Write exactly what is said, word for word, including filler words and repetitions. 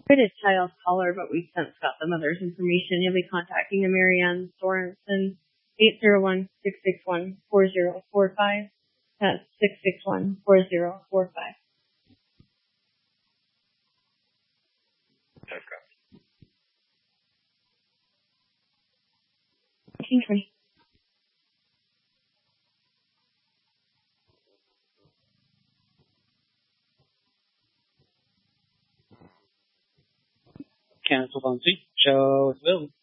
It is child's caller, but we've since got the mother's information. You'll be contacting the Marianne Sorensen, eight zero one, six six one, four zero four five. That's six six one, four zero four five. nineteen twenty. Cancel on seat. Show is available.